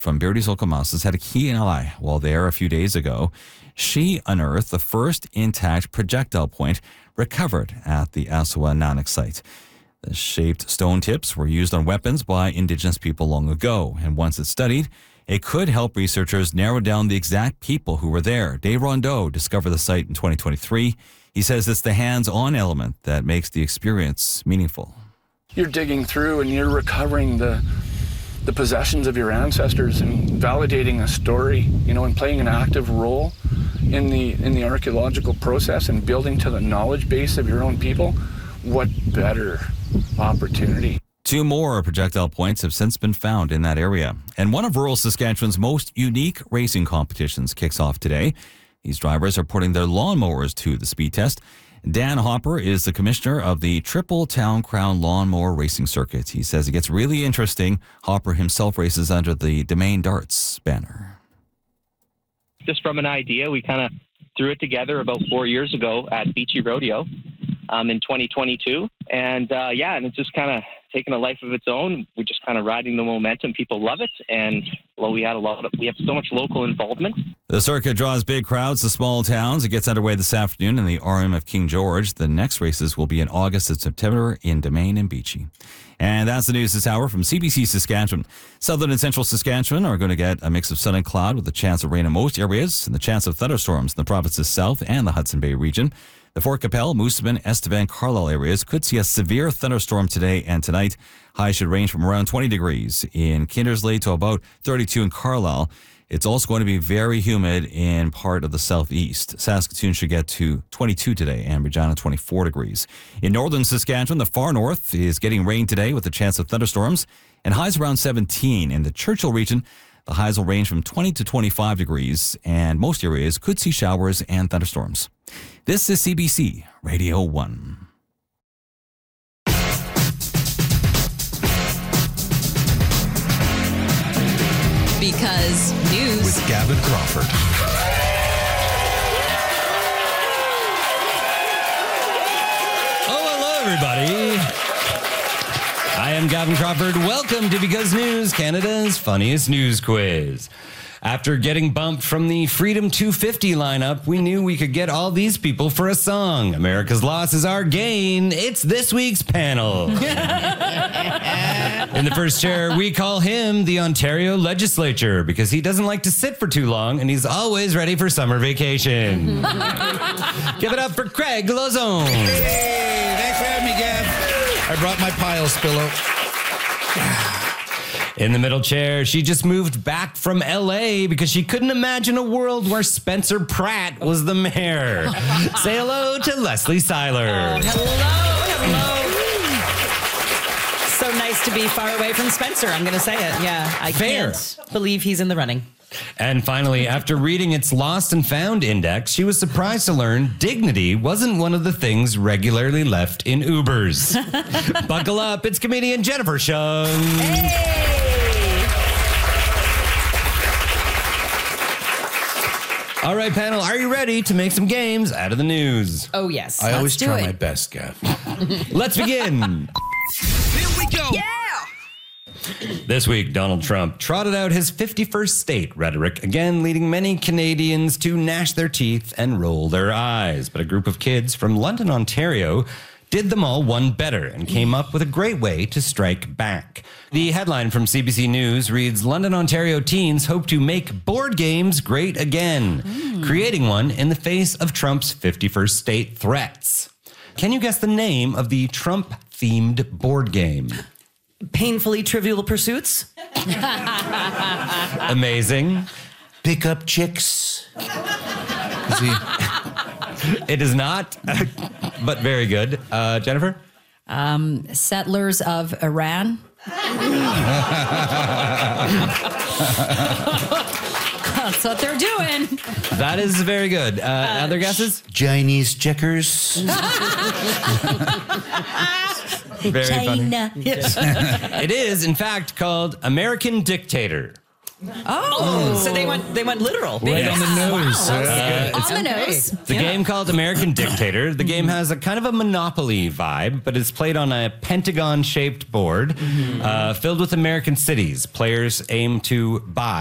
from Birdie's Local Mouse had a key ally while there a few days ago. She unearthed the first intact projectile point recovered at the Aswa Nanak site. The shaped stone tips were used on weapons by Indigenous people long ago, and once it's studied, it could help researchers narrow down the exact people who were there. Dave Rondeau discovered the site in 2023. He says it's the hands-on element that makes the experience meaningful. You're digging through and you're recovering the possessions of your ancestors and validating a story, and playing an active role in the archaeological process and building to the knowledge base of your own people. What better opportunity? 2 more projectile points have since been found in that area. And one of rural Saskatchewan's most unique racing competitions kicks off today. These drivers are putting their lawnmowers to the speed test. Dan Hopper is the commissioner of the Triple Town Crown Lawnmower Racing Circuit. He says it gets really interesting. Hopper himself races under the Domain Darts banner. Just from an idea, we kind of threw it together about 4 years ago at Beachy Rodeo in 2022. And and it's just kind of taken a life of its own. We're just kind of riding the momentum. People love it. And we have so much local involvement. The circuit draws big crowds to small towns. It gets underway this afternoon in the RM of King George. The next races will be in August and September in Domain and Beachy. And that's the news this hour from CBC Saskatchewan. Southern and central Saskatchewan are going to get a mix of sun and cloud with a chance of rain in most areas and the chance of thunderstorms in the province's south and the Hudson Bay region. The Fort Capel, Moosomin, Estevan, Carlisle areas could see a severe thunderstorm today and tonight. Highs should range from around 20 degrees in Kindersley to about 32 in Carlisle. It's also going to be very humid in part of the southeast. Saskatoon should get to 22 today and Regina 24 degrees. In northern Saskatchewan, the far north is getting rain today with a chance of thunderstorms and highs around 17. In the Churchill region, the highs will range from 20 to 25 degrees and most areas could see showers and thunderstorms. This is CBC Radio 1. Because news with Gavin Crawford. Oh, hello, everybody. I am Gavin Crawford. Welcome to Because News, Canada's funniest news quiz. After getting bumped from the Freedom 250 lineup, we knew we could get all these people for a song. America's loss is our gain. It's this week's panel. In the first chair, we call him the Ontario Legislature because he doesn't like to sit for too long and he's always ready for summer vacation. Give it up for Craig Lozone. Hey, thanks for having me, Gav. I brought my Piles pillow. In the middle chair, she just moved back from L.A. because she couldn't imagine a world where Spencer Pratt was the mayor. Say hello to Leslie Seiler. Hello. So nice to be far away from Spencer, I'm going to say it. Yeah, I can't believe he's in the running. And finally, after reading its Lost and Found index, she was surprised to learn dignity wasn't one of the things regularly left in Ubers. Buckle up, it's comedian Jennifer Shung. Hey! All right, panel, are you ready to make some games out of the news? Oh, yes. I always try my best, Gav. Let's begin. Here we go. Yeah! This week, Donald Trump trotted out his 51st state rhetoric, again leading many Canadians to gnash their teeth and roll their eyes. But a group of kids from London, Ontario, did them all one better and came up with a great way to strike back. The headline from CBC News reads, London, Ontario teens hope to make board games great again, creating one in the face of Trump's 51st state threats. Can you guess the name of the Trump-themed board game? Painfully Trivial Pursuits? Amazing. Pick up chicks. It is not, but very good. Jennifer? Settlers of Iran. That's what they're doing. That is very good. Other guesses? Chinese checkers. Very China. funny. It is, in fact, called American Dictator. Oh, so they went literal. Right on the nose. On the nose. It's a game called American Dictator. The game has a kind of a Monopoly vibe, but it's played on a pentagon-shaped board filled with American cities. Players aim to buy